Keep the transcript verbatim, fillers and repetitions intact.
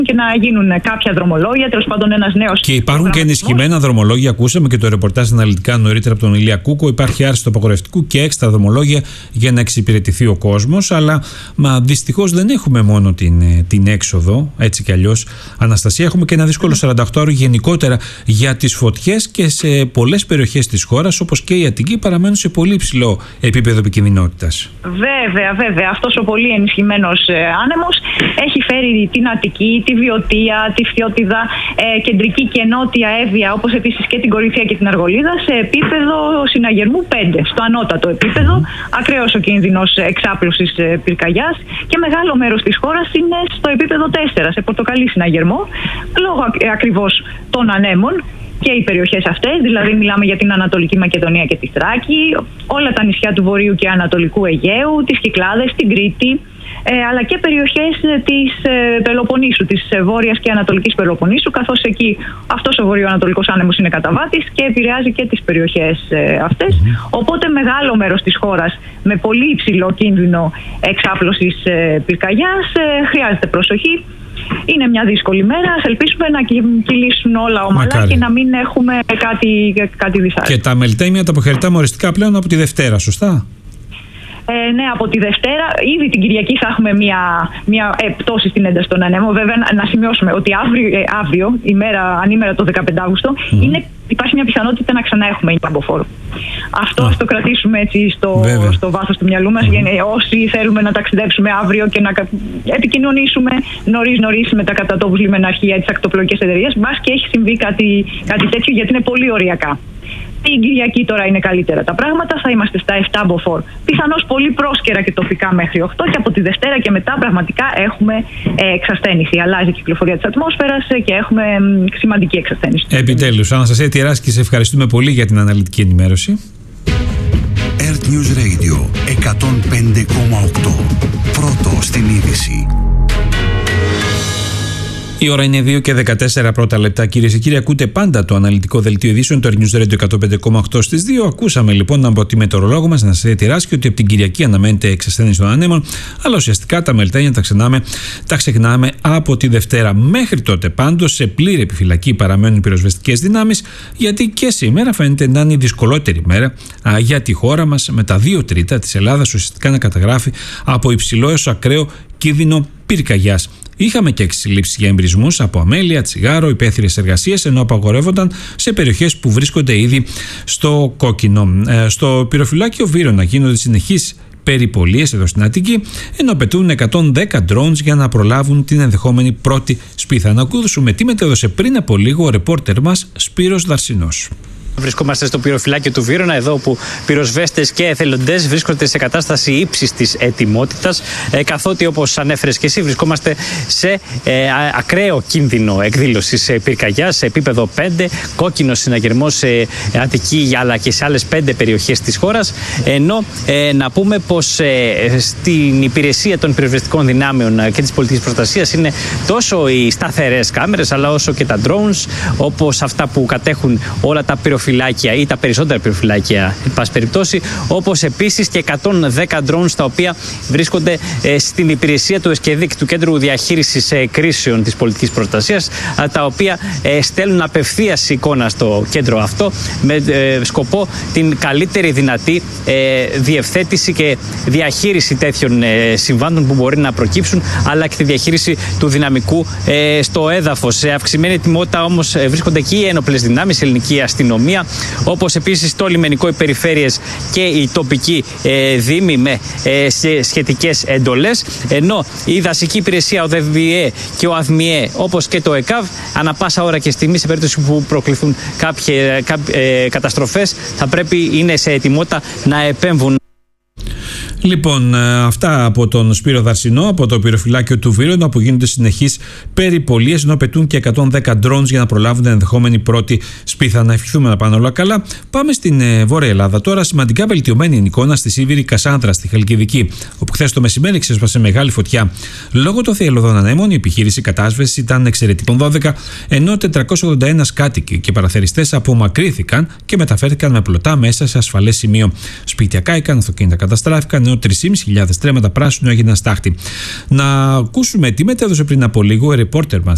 και να γίνουν κάποια δρομολόγια, τέλος πάντων ένας νέος. Και υπάρχουν και ενισχυμένα δρομολόγια. Ακούσαμε και το ρεπορτάζ αναλυτικά νωρίτερα από τον Ηλία Κούκο. Υπάρχει άρση του απαγορευτικού και έξτρα δρομολόγια για να εξυπηρετηθεί ο κόσμος. Αλλά δυστυχώς δεν έχουμε μόνο την, την έξοδο, έτσι κι αλλιώς, Αναστασία. Έχουμε και ένα δύσκολο σαράντα οκτώ ώρο γενικότερα για τις φωτιές και σε πολλές περιοχές της χώρας, όπως και η Αττική, παραμένουν σε πολύ υψηλό επίπεδο επικινδυνότητας. Βέβαια, βέβαια. Αυτός ο πολύ ενισχυμένος άνεμος έχει φέρει την Αττική, τη Βιωτία, τη Φθιώτιδα, ε, κεντρική και νότια Εύβοια, όπως επίσης και την Κορινθία και την Αργολίδα, σε επίπεδο συναγερμού πέντε, στο ανώτατο επίπεδο. Mm. Ακραίος ο κίνδυνος εξάπλωσης πυρκαγιάς και μεγάλο μέρος της χώρας είναι στο επίπεδο τέσσερα, σε πορτοκαλί συναγερμό, λόγω ακριβώς των ανέμων. Και οι περιοχές αυτές, δηλαδή μιλάμε για την Ανατολική Μακεδονία και τη Θράκη, όλα τα νησιά του Βορείου και Ανατολικού Αιγαίου, τις Κυκλάδες, την Κρήτη, ε, αλλά και περιοχές της ε, Πελοποννήσου, της ε, Βόρειας και Ανατολικής Πελοποννήσου, καθώς εκεί αυτός ο βορειοανατολικός άνεμος είναι καταβάτης και επηρεάζει και τις περιοχές ε, αυτές. Mm-hmm. Οπότε μεγάλο μέρος της χώρας με πολύ υψηλό κίνδυνο εξάπλωσης ε, πυρκαγιάς ε, χρειάζεται προσοχή. Είναι μια δύσκολη μέρα. Ας ελπίσουμε να κυλήσουν όλα ομαλά. Μακάρι. Και να μην έχουμε κάτι, κάτι δυσάρεστο. Και τα μελτέμια τα αποχαιρετάμε οριστικά πλέον από τη Δευτέρα, σωστά? Ε, ναι, από τη Δευτέρα. Ήδη την Κυριακή θα έχουμε μια, μια ε, πτώση στην ένταση των ανέμων. Βέβαια, να, να σημειώσουμε ότι αύριο, ε, αύριο ημέρα, ανήμερα το δεκαπέντε Αυγούστου, mm. είναι, υπάρχει μια πιθανότητα να ξανά έχουμε ημπαμποφόρο. Αυτό ας το κρατήσουμε έτσι στο, στο βάθος του μυαλού μας. Mm. Για, όσοι θέλουμε να ταξιδέψουμε αύριο και να επικοινωνήσουμε νωρίς-νωρίς με τα κατατόπους λιμεναρχεία, τις ακτοπλοϊκές εταιρείες, μπας και έχει συμβεί κάτι, κάτι τέτοιο, γιατί είναι πολύ ωριακά. Την Κυριακή τώρα είναι καλύτερα τα πράγματα, θα είμαστε στα επτά μποφόρ. Πιθανώς πολύ πρόσκαιρα και τοπικά μέχρι οκτώ, και από τη Δευτέρα και μετά πραγματικά έχουμε ε, εξασθένηση. Αλλάζει η κυκλοφορία της ατμόσφαιρας και έχουμε ε, σημαντική εξασθένηση. Επιτέλους, Αναστασία Τιεράσκη, σε ευχαριστούμε πολύ για την αναλυτική ενημέρωση. Earth News Radio εκατόν πέντε κόμμα οκτώ. Πρώτο στην είδηση. Η ώρα είναι δύο και δεκατέσσερα πρώτα λεπτά. Κυρίες και κύριοι, ακούτε πάντα το αναλυτικό δελτίο ειδήσεων, το Earth News Radio εκατόν πέντε κόμμα οκτώ στις δύο. Ακούσαμε λοιπόν από τη μετεωρολόγο μας, Αναστασία Τιεράσκη, ότι από την Κυριακή αναμένεται εξασθένηση των ανέμων, αλλά ουσιαστικά τα μελτένια τα, ξενάμε, τα ξεχνάμε από τη Δευτέρα. Μέχρι τότε πάντως σε πλήρη επιφυλακή παραμένουν οι πυροσβεστικές δυνάμεις, γιατί και σήμερα φαίνεται να είναι η δυσκολότερη μέρα α, για τη χώρα μας, με τα δύο τρίτα της Ελλάδας ουσιαστικά να καταγράφει από υψηλό έως ακραίο κίνδυνο πυρκαγιάς. Είχαμε και συλλήψεις για εμπρισμούς από αμέλεια, τσιγάρο, υπαίθριες εργασίες, ενώ απαγορεύονταν σε περιοχές που βρίσκονται ήδη στο κόκκινο. Ε, στο πυροφυλάκιο Βύρωνα γίνονται συνεχείς περιπολίες εδώ στην Αττική, ενώ απαιτούν εκατόν δέκα drones για να προλάβουν την ενδεχόμενη πρώτη σπίθα. Να ακούσουμε τι μετέδωσε πριν από λίγο ο ρεπόρτερ μας Σπύρος Δαρσινός. Βρισκόμαστε στο πυροφυλάκιο του Βύρωνα, εδώ που πυροσβέστες και εθελοντές βρίσκονται σε κατάσταση ύψης της ετοιμότητας, ε, καθότι, όπως ανέφερες και εσύ, βρισκόμαστε σε ε, ακραίο κίνδυνο εκδήλωσης ε, πυρκαγιάς σε επίπεδο πέντε, κόκκινο συναγερμός σε Αττική αλλά και σε άλλες πέντε περιοχές της χώρας. Ενώ ε, να πούμε πως ε, στην υπηρεσία των πυροσβεστικών δυνάμεων και της πολιτικής προστασίας είναι τόσο οι σταθερές κάμερες, αλλά όσο και τα drones, όπως αυτά που κατέχουν όλα τα πυροφυλάκια ή τα περισσότερα πυροφυλάκια, εν πάση περιπτώσει, όπως επίσης και εκατόν δέκα drones τα οποία βρίσκονται ε, στην υπηρεσία του ΕΣΚΕΔΙΚ, του Κέντρου Διαχείρισης ε, Κρίσεων της Πολιτικής Προστασίας, ε, τα οποία ε, στέλνουν απευθείας εικόνα στο κέντρο αυτό με ε, σκοπό την καλύτερη δυνατή ε, διευθέτηση και διαχείριση τέτοιων ε, συμβάντων που μπορεί να προκύψουν, αλλά και τη διαχείριση του δυναμικού ε, στο έδαφος. Σε αυξημένη ετοιμότητα όμως ε, βρίσκονται και οι ένοπλες δυνάμεις, η ελληνική αστυνομία, όπως επίσης το λιμενικό, οι περιφέρειες και οι τοπικοί ε, δήμοι με ε, σχετικές εντολές, ενώ η δασική υπηρεσία, ο ΔΕΒΙΕ και ο ΑΔΜΙΕ, όπως και το ΕΚΑΒ, ανά πάσα ώρα και στιγμή, σε περίπτωση που προκληθούν κάποιες ε, καταστροφές, θα πρέπει είναι σε ετοιμότητα να επέμβουν. Λοιπόν, αυτά από τον Σπύρο Δαρσινό, από το πυροφυλάκιο του Βύρωνα, που γίνονται συνεχείς περιπολίες, ενώ πετούν και εκατόν δέκα drones για να προλάβουν την ενδεχόμενη πρώτη σπίθα. Να ευχηθούμε να πάνε όλα καλά. Πάμε στην ε, Βόρεια Ελλάδα τώρα. Σημαντικά βελτιωμένη είναι η εικόνα στη Σίβηρη Κασάνδρα, στη Χαλκιδική, όπου χθες το μεσημέρι ξέσπασε μεγάλη φωτιά. Λόγω των θυελλωδών ανέμων, η επιχείρηση κατάσβεσης ήταν εξαιρετική. δώδεκα, ενώ τετρακόσιοι ογδόντα ένα κάτοικοι και παραθεριστές απομακρύνθηκαν και μεταφέρθηκαν με πλωτά μέσα σε ασφαλές σημείο. Σπίτια κάηκαν, αυτοκίνητα καταστράφηκαν, ενώ τρεις χιλιάδες πεντακόσια στρέμματα πράσινου έγιναν στάχτη. Να ακούσουμε τι μετέδωσε πριν από λίγο ο ρεπόρτερ μας